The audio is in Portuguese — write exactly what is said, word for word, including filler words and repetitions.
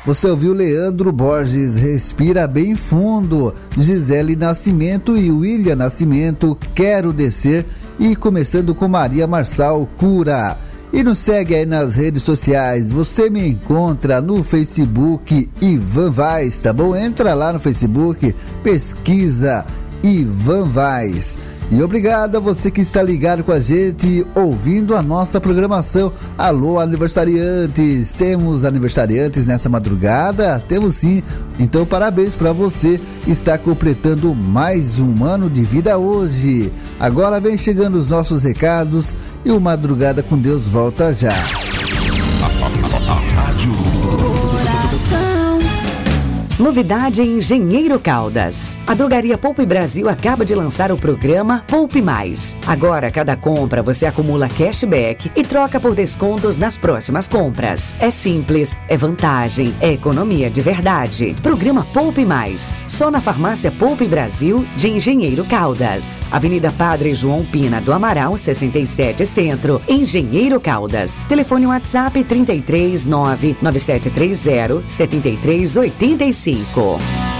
Você ouviu Leandro Borges, Respira Bem Fundo, Gisele Nascimento e William Nascimento, Quero Descer, e começando com Maria Marçal, Cura. E nos segue aí nas redes sociais, você me encontra no Facebook Ivan Vaz, tá bom? Entra lá no Facebook, pesquisa Ivan Vaz. E obrigado a você que está ligado com a gente, ouvindo a nossa programação. Alô, aniversariantes! Temos aniversariantes nessa madrugada? Temos sim. Então, parabéns para você que está completando mais um ano de vida hoje. Agora vem chegando os nossos recados e o Madrugada com Deus volta já. Novidade em Engenheiro Caldas. A Drogaria Poupe Brasil acaba de lançar o programa Poupe Mais. Agora, cada compra você acumula cashback e troca por descontos nas próximas compras. É simples, é vantagem, é economia de verdade. Programa Poupe Mais. Só na Farmácia Poupe Brasil de Engenheiro Caldas. Avenida Padre João Pina do Amaral, sessenta e sete Centro, Engenheiro Caldas. Telefone WhatsApp trinta e três, nove nove sete três zero, sete três oito cinco.